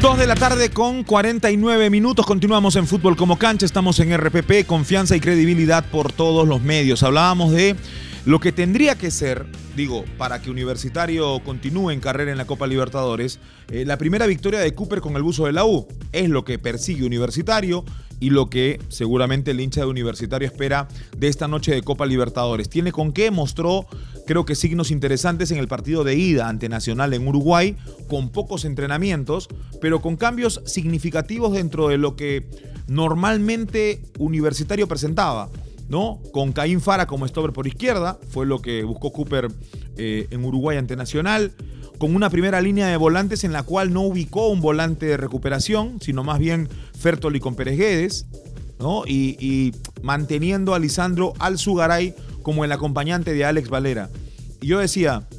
2 de la tarde con 49 minutos. Continuamos en Fútbol como Cancha. Estamos en RPP, confianza y credibilidad por todos los medios. Hablábamos de lo que tendría que ser, para que Universitario continúe en carrera en la Copa Libertadores. La primera victoria de Cooper con el buzo de la U es lo que persigue Universitario y lo que seguramente el hincha de Universitario espera de esta noche de Copa Libertadores. Tiene con qué, mostró creo que signos interesantes en el partido de ida ante Nacional en Uruguay, con pocos entrenamientos, pero con cambios significativos dentro de lo que normalmente Universitario presentaba, ¿no? Con Caín Fara como stopper por izquierda, fue lo que buscó Cooper en Uruguay ante Nacional, con una primera línea de volantes en la cual no ubicó un volante de recuperación, sino más bien Fertoli con Pérez Guedes, ¿no? Y manteniendo a Lisandro Alzugaray como el acompañante de Alex Valera. Y yo decía,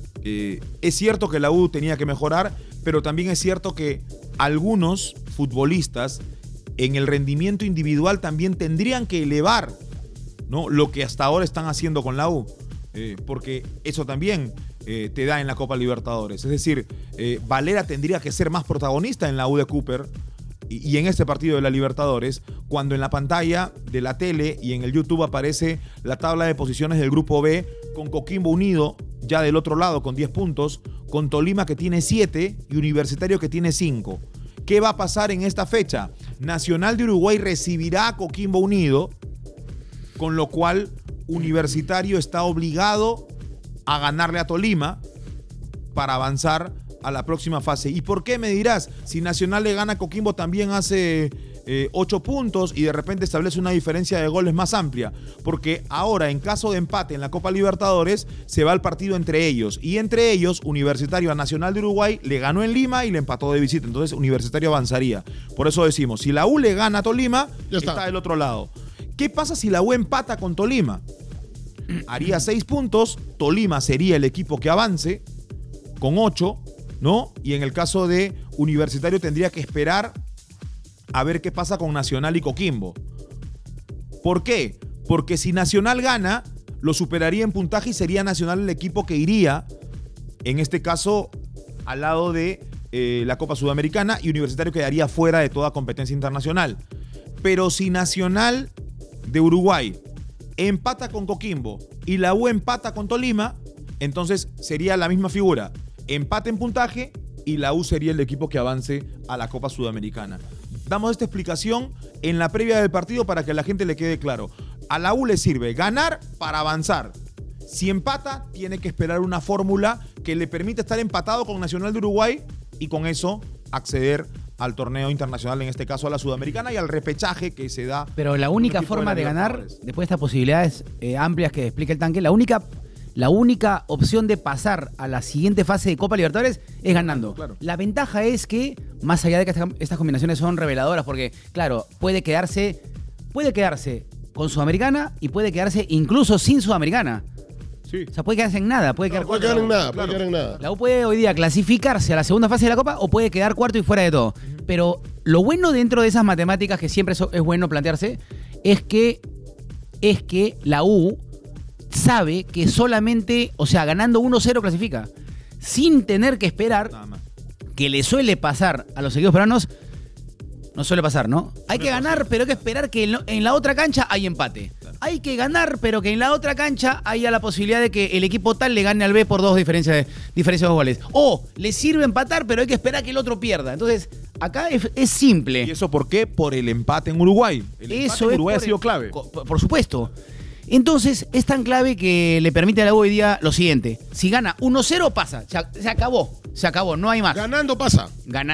es cierto que la U tenía que mejorar, pero también es cierto que algunos futbolistas en el rendimiento individual también tendrían que elevar, ¿no?, lo que hasta ahora están haciendo con la U, porque eso también te da en la Copa Libertadores. Es decir, Valera tendría que ser más protagonista en la U de Cooper y en este partido de la Libertadores, cuando en la pantalla de la tele y en el YouTube aparece la tabla de posiciones del Grupo B, con Coquimbo Unido ya del otro lado con 10 puntos, con Tolima que tiene 7 y Universitario que tiene 5. ¿Qué va a pasar en esta fecha? Nacional de Uruguay recibirá a Coquimbo Unido, con lo cual Universitario está obligado a ganarle a Tolima para avanzar a la próxima fase. ¿Y por qué, me dirás? Si Nacional le gana a Coquimbo también hace 8 puntos y de repente establece una diferencia de goles más amplia, porque ahora en caso de empate en la Copa Libertadores se va el partido entre ellos, y entre ellos Universitario a Nacional de Uruguay le ganó en Lima y le empató de visita, entonces Universitario avanzaría. Por eso decimos, si la U le gana a Tolima, está del otro lado. ¿Qué pasa si la U empata con Tolima? Haría 6 puntos, Tolima sería el equipo que avance con 8, ¿no? Y en el caso de Universitario tendría que esperar a ver qué pasa con Nacional y Coquimbo. ¿Por qué? Porque si Nacional gana, lo superaría en puntaje y sería Nacional el equipo que iría, en este caso, al lado de la Copa Sudamericana, y Universitario quedaría fuera de toda competencia internacional. Pero si Nacional de Uruguay empata con Coquimbo y la U empata con Tolima, entonces sería la misma figura. Empate en puntaje y la U sería el equipo que avance a la Copa Sudamericana. Damos esta explicación en la previa del partido para que a la gente le quede claro. A la U le sirve ganar para avanzar. Si empata, tiene que esperar una fórmula que le permita estar empatado con Nacional de Uruguay y con eso acceder al torneo internacional, en este caso a la Sudamericana, y al repechaje que se da. Pero la única forma de ganar, después de estas posibilidades amplias que explica el tanque, la única opción de pasar a la siguiente fase de Copa Libertadores es ganando. Claro. La ventaja es que, más allá de que estas combinaciones son reveladoras, porque, claro, puede quedarse con Sudamericana y puede quedarse incluso sin Sudamericana. Sí. O sea, puede quedarse en nada. Puede quedar en nada. La U puede hoy día clasificarse a la segunda fase de la Copa o puede quedar cuarto y fuera de todo. Pero lo bueno dentro de esas matemáticas, que siempre es bueno plantearse, es que la U sabe que solamente, o sea, ganando 1-0 clasifica, sin tener que esperar, que le suele pasar a los equipos peruanos. No suele pasar, ¿no? Hay que ganar, pero hay que esperar que en la otra cancha hay empate. Hay que ganar, pero que en la otra cancha haya la posibilidad de que el equipo tal le gane al B por 2 diferencias de goles. O le sirve empatar, pero hay que esperar que el otro pierda. Entonces, acá es simple. ¿Y eso por qué? Por el empate en Uruguay. El empate en Uruguay ha sido clave. Por supuesto. Entonces, es tan clave que le permite a la U hoy día lo siguiente. Si gana 1-0, pasa. Se acabó, no hay más. Ganando pasa.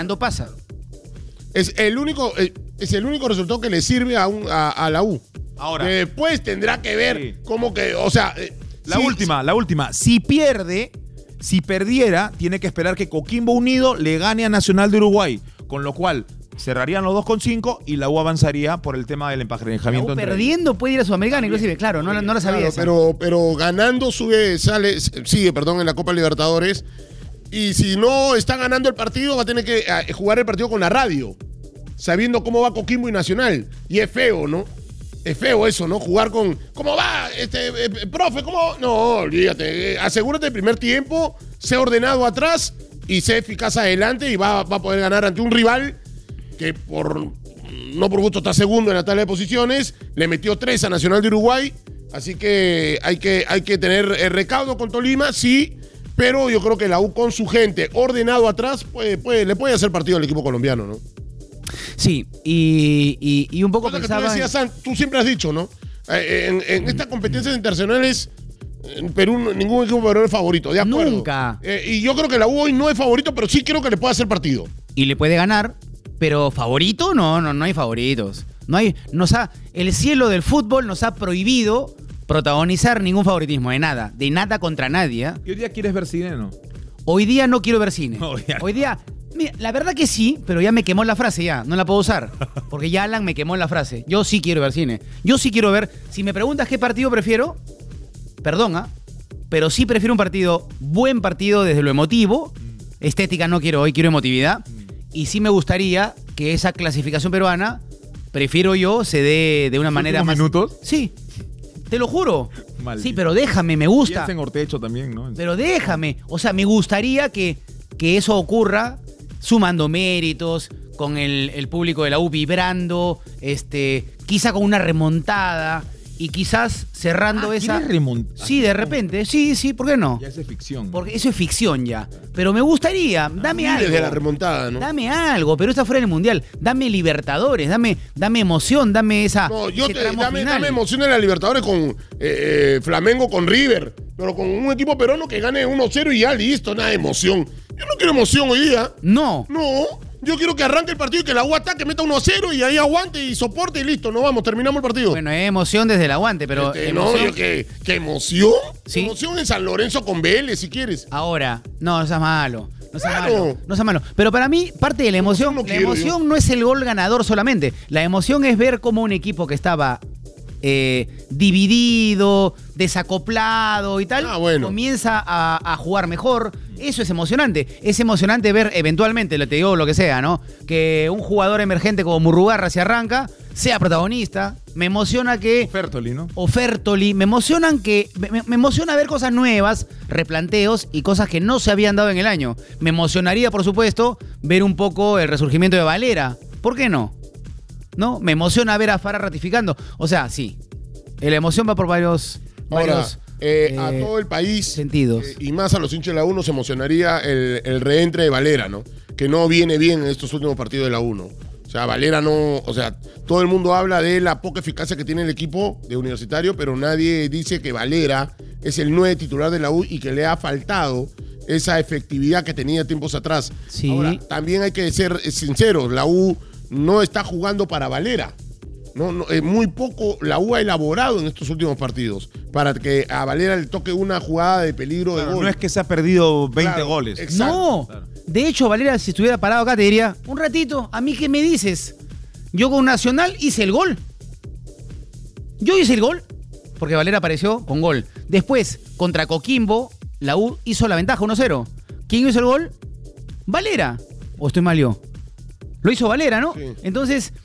Es el único resultado que le sirve a la U. Ahora, después tendrá que ver cómo que, o sea... La última. Si perdiera, tiene que esperar que Coquimbo Unido le gane a Nacional de Uruguay, con lo cual cerrarían los 2 con 5 y la U avanzaría por el tema del emparejamiento. La U perdiendo puede ir a Sudamericana, inclusive, claro, no la sabía. Claro, pero ganando sigue en la Copa Libertadores. Y si no está ganando el partido, va a tener que jugar el partido con la radio, sabiendo cómo va Coquimbo y Nacional. Y es feo, ¿no? Es feo eso, ¿no? Jugar con... ¿Cómo va? Profe, ¿cómo? No, olvídate. Asegúrate el primer tiempo, sé ordenado atrás y sé eficaz adelante y va a poder ganar ante un rival que no por gusto está segundo en la tabla de posiciones, le metió 3 a Nacional de Uruguay, así que hay que tener recaudo con Tolima, sí, pero yo creo que la U con su gente ordenado atrás le puede hacer partido al equipo colombiano, ¿no? Sí, y un poco pensaba... Tú siempre has dicho, ¿no? En estas competencias internacionales, en Perú, ningún equipo peruano es favorito, de acuerdo. Nunca. Y yo creo que la U hoy no es favorito, pero sí creo que le puede hacer partido. Y le puede ganar, pero ¿favorito? No hay favoritos. El cielo del fútbol nos ha prohibido protagonizar ningún favoritismo, de nada contra nadie. ¿Qué hoy día quieres ver cine, no? Hoy día no quiero ver cine. Hoy día... Mira, la verdad que sí, pero ya me quemó la frase ya, no la puedo usar. Porque ya Alan me quemó la frase. Yo sí quiero ver cine. Yo sí quiero ver... Si me preguntas qué partido prefiero, perdona, pero sí prefiero un buen partido desde lo emotivo. Estética no quiero hoy, quiero emotividad. Y sí me gustaría que esa clasificación peruana, prefiero yo, se dé de una manera más... minutos? Sí, te lo juro. Maldito. Sí, pero déjame, me gusta. Piensa en Ortecho también, ¿no? Pero déjame. O sea, me gustaría que eso ocurra sumando méritos, con el público de la U vibrando, quizá con una remontada y quizás cerrando esa... Sí, de repente, sí, ¿por qué no? Ya eso es ficción. Porque eso es ficción ya. Pero me gustaría, dame algo. Desde la remontada, ¿no? Dame algo, pero está fuera del Mundial. Dame Libertadores, dame emoción, dame esa... No, dame emoción en la Libertadores con Flamengo, con River, pero con un equipo peruano que gane 1-0 y ya listo, nada de emoción. Yo no quiero emoción hoy día. No, yo quiero que arranque el partido y que la U ataque, meta 1-0 y ahí aguante y soporte y listo, terminamos el partido. Bueno, es emoción desde el aguante, pero... ¿Qué emoción? ¿Sí? Emoción en San Lorenzo con Vélez, si quieres. Ahora, no seas malo. No seas Claro. malo. Pero para mí, parte de la emoción, no es el gol ganador solamente. La emoción es ver cómo un equipo que estaba dividido, desacoplado y tal, comienza a jugar mejor. Eso es emocionante. Es emocionante ver eventualmente, te digo lo que sea, ¿no? Que un jugador emergente como Murrugarra se arranca, sea protagonista. Me emociona que... Fertoli. Me emociona ver cosas nuevas, replanteos y cosas que no se habían dado en el año. Me emocionaría, por supuesto, ver un poco el resurgimiento de Valera. ¿Por qué no? ¿No? Me emociona ver a Fara ratificando. O sea, sí. La emoción va por varios a todo el país sentidos. Y más a los hinchas de la U nos emocionaría el reentre de Valera, ¿no? Que no viene bien en estos últimos partidos de la U, ¿no? O sea, Valera no... O sea, todo el mundo habla de la poca eficacia que tiene el equipo de Universitario, pero nadie dice que Valera es el 9 titular de la U y que le ha faltado esa efectividad que tenía tiempos atrás. Sí. Ahora, también hay que ser sinceros, la U no está jugando para Valera. Muy poco la U ha elaborado en estos últimos partidos para que a Valera le toque una jugada de peligro de gol. No es que se ha perdido 20 goles. Exacto. No. Claro. De hecho, Valera, si estuviera parado acá, te diría, un ratito, ¿a mí qué me dices? Yo con Nacional hice el gol. Yo hice el gol porque Valera apareció con gol. Después, contra Coquimbo, la U hizo la ventaja 1-0. ¿Quién hizo el gol? Valera. ¿O estoy mal yo? Lo hizo Valera, ¿no? Sí. Entonces,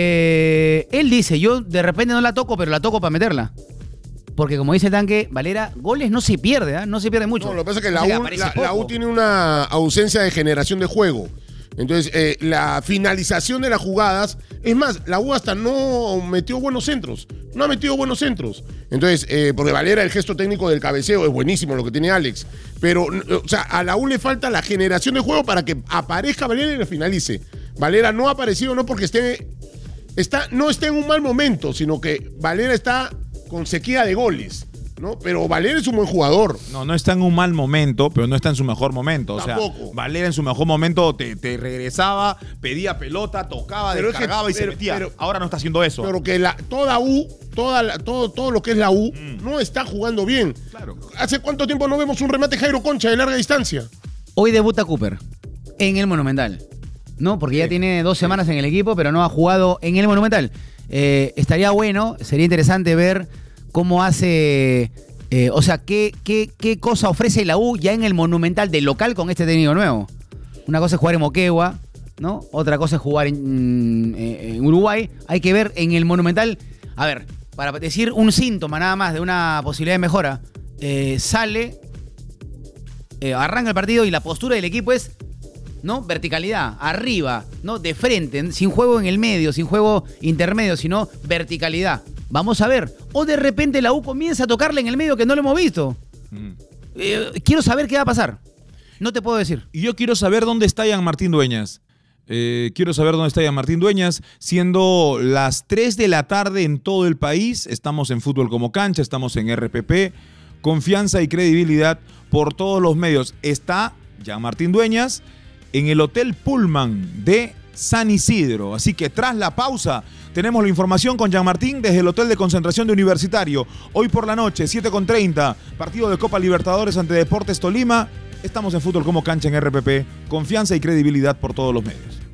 él dice, yo de repente no la toco, pero la toco para meterla. Porque como dice Tanque, Valera, goles no se pierde, ¿eh? No se pierde mucho. No, lo que pasa es que la U tiene una ausencia de generación de juego. Entonces, la finalización de las jugadas... Es más, la U hasta no metió buenos centros. No ha metido buenos centros. Entonces, porque Valera, el gesto técnico del cabeceo, es buenísimo lo que tiene Alex. Pero, o sea, a la U le falta la generación de juego para que aparezca Valera y lo finalice. Valera no ha aparecido, no porque no esté en un mal momento, sino que Valera está con sequía de goles, ¿no? Pero Valera es un buen jugador. No está en un mal momento, pero no está en su mejor momento. Tampoco. O sea, Valera en su mejor momento te regresaba, pedía pelota, tocaba, descargaba y se metía. Pero, ahora no está haciendo eso. Pero que todo lo que es la U no está jugando bien. Claro. ¿Hace cuánto tiempo no vemos un remate Jairo Concha de larga distancia? Hoy debuta Cooper en el Monumental. No, porque ya tiene 2 semanas en el equipo, pero no ha jugado en el Monumental. Estaría bueno, sería interesante ver cómo hace, o sea, qué cosa ofrece la U ya en el Monumental de local con este técnico nuevo. Una cosa es jugar en Moquegua, ¿no? Otra cosa es jugar en Uruguay. Hay que ver en el Monumental, a ver, para decir un síntoma nada más de una posibilidad de mejora, arranca el partido y la postura del equipo es ¿no? Verticalidad, arriba, ¿no? De frente, sin juego en el medio, sin juego intermedio, sino verticalidad. Vamos a ver. O de repente la U comienza a tocarle en el medio que no lo hemos visto. Quiero saber qué va a pasar. No te puedo decir. Y yo quiero saber dónde está Jean-Martín Dueñas. Quiero saber dónde está Jean-Martín Dueñas, siendo las 3 de la tarde en todo el país. Estamos en Fútbol como Cancha, estamos en RPP. Confianza y credibilidad por todos los medios. Está Jean-Martín Dueñas en el Hotel Pullman de San Isidro. Así que tras la pausa tenemos la información con Jean-Martín desde el Hotel de Concentración de Universitario. Hoy por la noche, 7:30, partido de Copa Libertadores ante Deportes Tolima. Estamos en Fútbol como Cancha en RPP. Confianza y credibilidad por todos los medios.